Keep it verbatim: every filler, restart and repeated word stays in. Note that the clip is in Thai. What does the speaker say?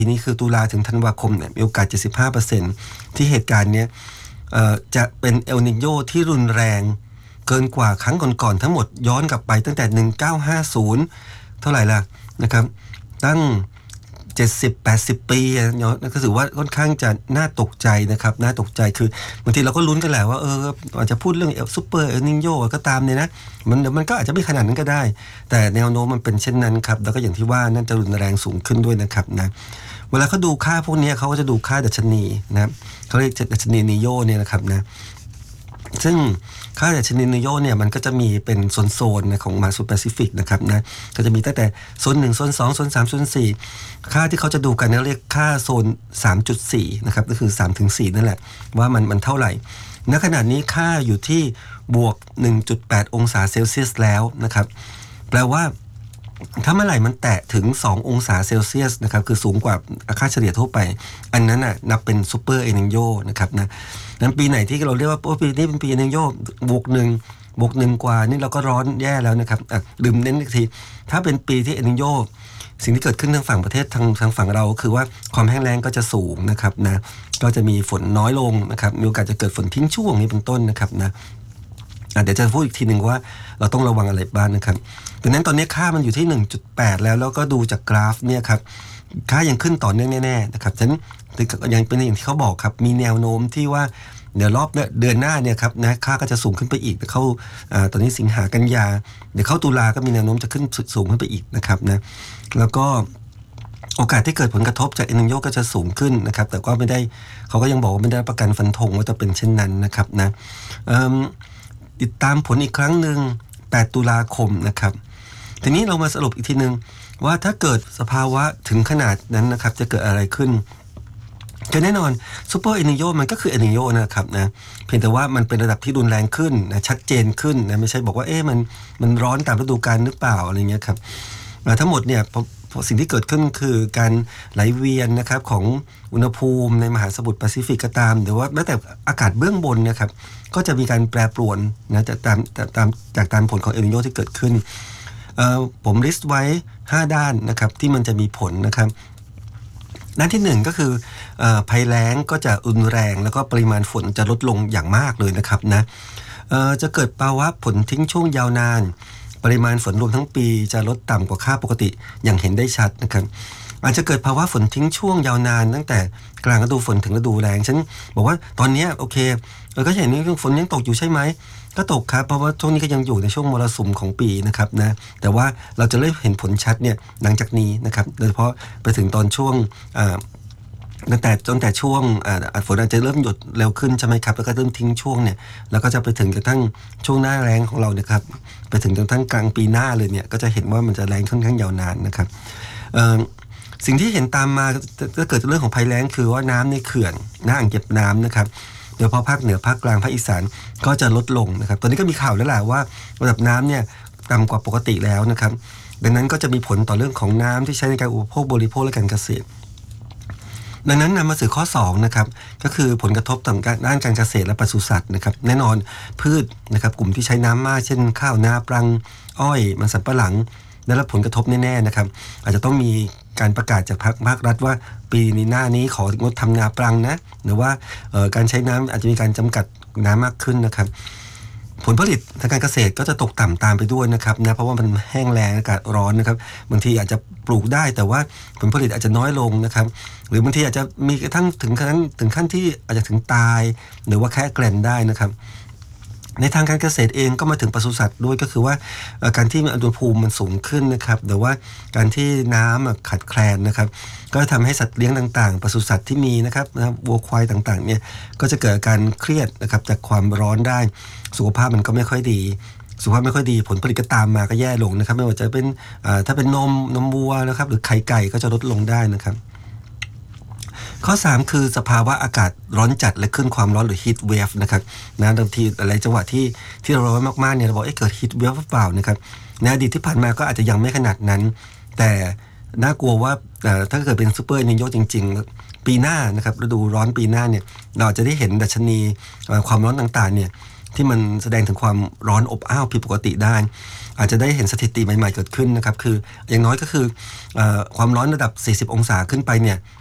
ทีนี้คือตุลาถึงธันวาคมเนี่ยมีโอกาส เจ็ดสิบห้าเปอร์เซ็นต์ ที่เหตุการณ์เนี้ยจะเป็นเอลนิโญที่รุนแรงเกินกว่าครั้งก่อนๆทั้งหมดย้อนกลับไปตั้งแต่หนึ่งพันเก้าร้อยห้าสิบเท่าไหร่ล่ะนะครับตั้งเจ็ดสิบ แปดสิบปีเนาะก็ถือว่าค่อนข้างจะน่าตกใจนะครับน่าตกใจคือบางทีเราก็ลุ้นกันแหละว่าเอออาจจะพูดเรื่องซุปเปอร์เอลนิโญก็ตามเนี่ยนะมันมันก็อาจจะไม่ขนาดนั้นก็ได้แต่แนวโน้มมันเป็นเช่นนั้นครับแล้วก็อย่างที่ว่านั่นจะรุนแรงสูงขึ้นด้วยนะครับนะเวลาเขาดูค่าพวกนี้เขาก็จะดูค่าดัชนีนะครับเขาเรียกดัชนีนิโญเนี่ยนะครับนะซึ่งค่าดัชนีนิโญเนี่ยมันก็จะมีเป็นโซนๆนะของมาซูแปซิฟิกนะครับนะก็จะมีตั้งแต่โซนหนึ่งโซนสองโซนสามโซนสี่ค่าที่เขาจะดูกันเรียกค่าโซน สามจุดสี่ นะครับก็คือ สามถึงสี่ นั่นแหละว่ามันมันเท่าไหร่ณขณะนี้ค่าอยู่ที่บวก หนึ่งจุดแปด องศาเซลเซียสแล้วนะครับแปลว่าถ้าเมื่อไหร่มันแตะถึงสององศาเซลเซียสนะครับคือสูงกว่าค่าเฉลี่ยทั่วไปอันนั้นน่ะนับเป็นซูเปอร์เอลนิโญนะครับนะนั้นปีไหนที่เราเรียกว่าโอ้ปีนี้เป็นปีเอลนิโญบวกหนึ่งบวกหนึ่งกว่านี่เราก็ร้อนแย่แล้วนะครับอ่ะลืมเน้นอีกทีถ้าเป็นปีที่เอลนิโญสิ่งที่เกิดขึ้นทางฝั่งประเทศทางทางฝั่งเราคือว่าความแห้งแล้งก็จะสูงนะครับนะก็จะมีฝนน้อยลงนะครับมีโอกาสจะเกิดฝนทิ้งช่วงนี้เป็นต้นนะครับนะเดี๋ยวจะพูดอีกทีหนึ่งว่าเราต้องระวังอะไรบ้างนะครับดังนั้นตอนนี้ค่ามันอยู่ที่ หนึ่งจุดแปด แล้วแล้วก็ดูจากกราฟเนี่ยครับค่ายังขึ้นต่อเนื่องแน่ๆนะครับฉะนั้นยังเป็นอย่างที่เขาบอกครับมีแนวโน้มที่ว่าเดี๋ยวรอบเดือนหน้าเนี่ยครับนะค่าก็จะสูงขึ้นไปอีกเข้าตอนนี้สิงหากันยาเดี๋ยวเข้าตุลาก็มีแนวโน้มจะขึ้นสูงขึ้นไปอีกนะครับนะแล้วก็โอกาสที่เกิดผลกระทบจากเอลนิโญก็จะสูงขึ้นนะครับแต่ก็ไม่ได้เขาก็ยังบอกว่าไม่ได้ประกันฟันธงว่าจะเป็นเช่นนั้นนะครับนะติดตามผลอีกครั้งหนึ่งแปดตุลาคมนะครับทีนี้เรามาสรุปอีกทีนึงว่าถ้าเกิดสภาวะถึงขนาดนั้นนะครับจะเกิดอะไรขึ้นก็แน่นอนซูเปอร์เอลนิโญมันก็คือเอลนิโญนะครับนะเพียงแต่ว่ามันเป็นระดับที่รุนแรงขึ้นนะชัดเจนขึ้นนะไม่ใช่บอกว่าเอ๊ะมันมันร้อนตามฤดูกาลหรือเปล่าอะไรเงี้ยครับทั้งหมดเนี่ยสิ่งที่เกิดขึ้นคือการไหลเวียนนะครับของอุณหภูมิในมหาสมุทรแปซิฟิกก็ตามหรือว่าแม้แต่อากาศเบื้องบนนะครับก็จะมีการแปรปรวนนะจากตามตามจากตามผลของเอลนิโญที่เกิดขึ้นผมลิสต์ไว้ห้าด้านนะครับที่มันจะมีผลนะครับด้านที่หนึ่งก็คือภัยแล้งก็จะรุนแรงแล้วก็ปริมาณฝนจะลดลงอย่างมากเลยนะครับนะจะเกิดภาวะฝนทิ้งช่วงยาวนานปริมาณฝนรวมทั้งปีจะลดต่ำกว่าค่าปกติอย่างเห็นได้ชัดนะครับอาจจะเกิดภาวะฝนทิ้งช่วงยาวนานตั้งแต่กลางฤดูฝนถึงฤดูแล้งฉันบอกว่าตอนนี้โอเคเราก็เห็นว่าฝนยังตกอยู่ใช่ไหมก็ตกครับเพราะว่าช่วงนี้ก็ยังอยู่ในช่วงมรสุมของปีนะครับนะแต่ว่าเราจะเริ่มเห็นผลชัดเนี่ยหลังจากนี้นะครับโดยเฉพาะไปถึงตอนช่วงตั้งแต่จนแต่ช่วงฝนอาจจะเริ่มหยุดเร็วขึ้นใช่ไหมครับแล้วก็เริ่มทิ้งช่วงเนี่ยแล้วก็จะไปถึงกระทั่งช่วงหน้าแล้งของเราเนี่ยครับไปถึงจนทั้งกลางปีหน้าเลยเนี่ยก็จะเห็นว่ามันจะแรงค่อนข้างยาวนานนะครับสิ่งที่เห็นตามมาก็เกิดเรื่องของภัยแล้งคือว่าน้ำในเขื่อนหน้าอ่างเก็บน้ำนะครับโดยเฉพาะภาคเหนือภาคกลางภาคอีสานก็จะลดลงนะครับตอนนี้ก็มีข่าวแล้วแหละว่าระดับน้ำเนี่ยต่ำกว่าปกติแล้วนะครับดังนั้นก็จะมีผลต่อเรื่องของน้ำที่ใช้ในการอุปโภคบริโภคและการเกษตรดังนั้นนำมาสู่ข้อสองนะครับก็คือผลกระทบต่อด้านการเกษตรและปศุสัตว์นะครับแน่นอนพืชนะครับกลุ่มที่ใช้น้ำมากเช่นข้าวนาปรังอ้อยมันสำปะหลังได้รับผลกระทบแน่ๆนะครับอาจจะต้องมีการประกาศจากภาคภาครัฐว่าปีนี้หน้านี้ของดทำนาปรังนะหรือว่าการใช้น้ำอาจจะมีการจำกัดน้ำมากขึ้นนะครับผลผลิตทางการเกษตรก็จะตกต่ำตามไปด้วยนะครับนะเพราะว่ามันแห้งแล้งอากาศร้อนนะครับบางทีอาจจะปลูกได้แต่ว่าผลผลิตอาจจะน้อยลงนะครับหรือบางทีอาจจะมีกระทั่งถึงขั้นถึงขั้นที่อาจจะถึงตายหรือว่าแค่แกลนได้นะครับในทางการเกษตรเองก็มาถึงปศุสัตว์ด้วยก็คือว่าการที่อุณหภูมิมันสูงขึ้นนะครับหรือว่าการที่น้ำขาดแคลนนะครับก็ทำให้สัตว์เลี้ยงต่างๆปศุสัตว์ที่มีนะครับวัวควายต่างๆเนี่ยก็จะเกิดการเครียดนะครับจากความร้อนได้สุขภาพมันก็ไม่ค่อยดีสุขภาพไม่ค่อยดีผลผลิตก็ตามมาก็แย่ลงนะครับไม่ว่าจะเป็นถ้าเป็นนมนมวัวนะครับหรือไข่ไก่ก็จะลดลงได้นะครับข้อสามคือสภาวะอากาศร้อนจัดและขึ้นความร้อนหรือ heat wave นะครับนะบางทีอะไรจังหวะที่ที่เราร้อนมากๆเนี่ยเราบอกเอ๊ะเกิด heat wave หรือเปล่านะครับในอดีตที่ผ่านมาก็อาจจะยังไม่ขนาดนั้นแต่น่ากลัวว่าถ้าเกิดเป็นซูเปอร์เอลนิโญจริงๆปีหน้านะครับฤดูร้อนปีหน้าเนี่ยเราจะได้เห็นดัชนีความร้อนต่างๆเนี่ยที่มันแสดงถึงความร้อนอบอ้าวผิดปกติได้อาจจะได้เห็นสถิติใหม่ๆเกิดขึ้นนะครับคืออย่างน้อยก็คือเอ่อความร้อนระดับสี่สิบองศาขึ้นไปเนี่ย